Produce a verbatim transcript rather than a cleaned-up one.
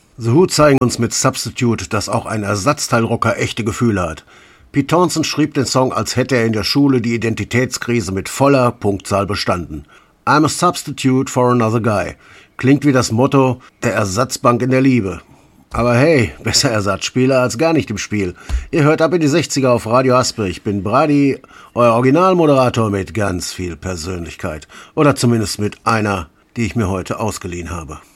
The Who zeigen uns mit Substitute, dass auch ein Ersatzteilrocker echte Gefühle hat. Pete Townshend schrieb den Song, als hätte er in der Schule die Identitätskrise mit voller Punktzahl bestanden. I'm a substitute for another guy. Klingt wie das Motto der Ersatzbank in der Liebe. Aber hey, besser Ersatzspieler als gar nicht im Spiel. Ihr hört ab in die sechziger auf Radio Haspe. Ich bin Brady, euer Originalmoderator mit ganz viel Persönlichkeit. Oder zumindest mit einer, die ich mir heute ausgeliehen habe.